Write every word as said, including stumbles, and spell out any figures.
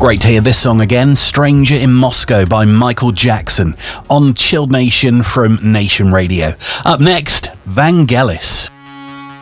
Great to hear this song again, Stranger in Moscow by Michael Jackson, on Chilled Nation from Nation Radio. Up next, Vangelis.